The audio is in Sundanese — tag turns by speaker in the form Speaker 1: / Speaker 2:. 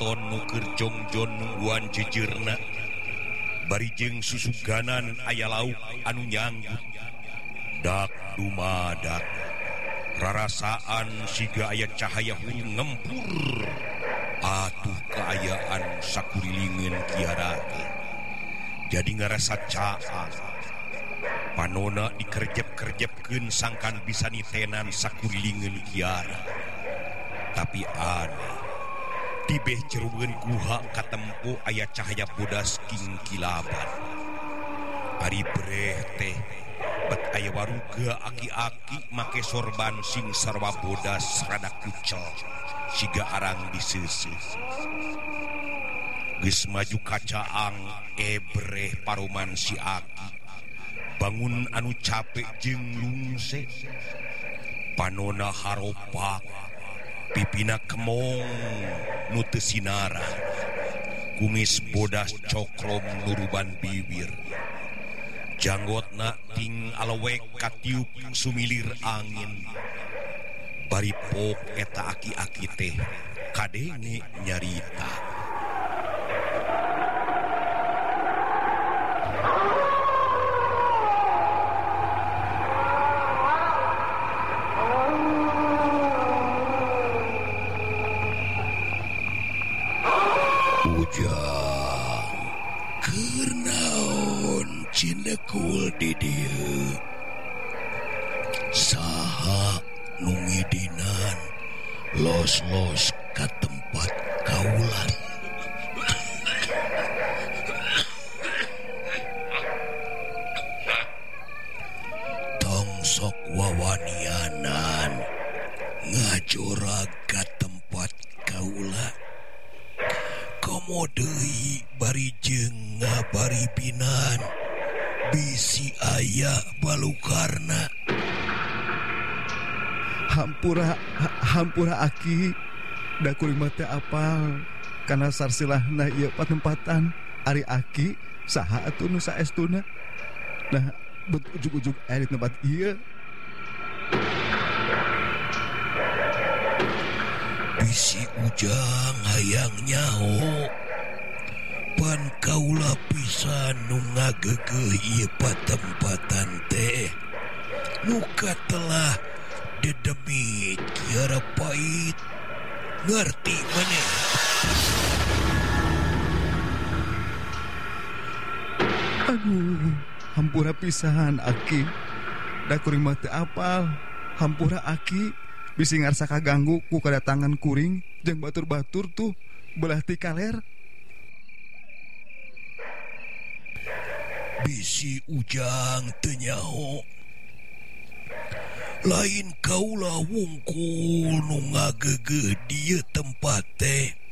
Speaker 1: katon nuker jongjon nungguan jejerna barijeng susuganan aya lauk anu nyanggut dak dumadak rarasaan siga aya cahaya hulu ngempur atuh keayaan sakurilingeun kiara jadi ngarasa caang panona dikerjep-kerjepkeun sangkan bisa nitenan sakurilingeun kiara tapi aneh tibeh cerueun guha katempo aya cahaya bodas kingkilaban ari breh teh bet aya waruga aki-aki make sorban sing sarwa bodas rada kucel siga arang diseuseuh geus maju kacaang breh paruman si aki bangun anu capek jeung lungse panona haropak pipina kemong nu teu sinara kumis bodas cokrom nuruban bibir janggotna ting alewek katiup sumilir angin bari pok eta aki-aki teh kadenge nyarita ujang kernaon cinekul di dieu saha nu ngidinan los-los ka tempat kaulan tong sok wawanianan ngajorag ka tempat kaulan komo deui barijeng ngabaribinan bisi aya balukarna
Speaker 2: hampura aki da kuring mah teh apal kana sarsilahna ieu patempatan ari aki saha atuh nu saestuna nah bet ujug-ujug aya di tempat ieu
Speaker 1: bisi ujang hayang nyaho pan kaula pisan nu ngageugeuh ieu patempatan teh nu katelah dedemit kiara pait ngerti maneh
Speaker 2: aduh hampura pisan aki da kuring mah teu apal hampura aki bisi ngarsa kaganggu ku kedatangan kuring jeung batur-batur tuh belah ti kaler
Speaker 1: bisi ujang teu nyaho lain kaula wungkul nu ngageugeuh dieu tempat teh